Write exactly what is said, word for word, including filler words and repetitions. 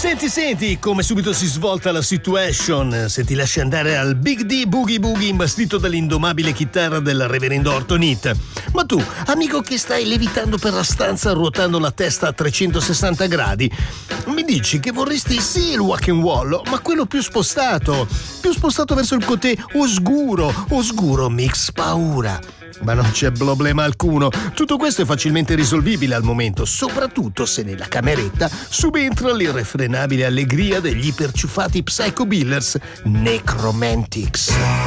Senti, senti, come subito si svolta la situation se ti lasci andare al Big D Boogie Boogie imbastito dall'indomabile chitarra del reverendo Orton Heat. Ma tu, amico che stai levitando per la stanza ruotando la testa a trecentosessanta gradi, mi dici che vorresti sì il walk and wall, ma quello più spostato, più spostato verso il côté oscuro, oscuro mix paura. Ma non c'è problema alcuno, tutto questo è facilmente risolvibile al momento, soprattutto se nella cameretta subentra l'irrefrenabile allegria degli iperciufati Psycho Billers Necromantics.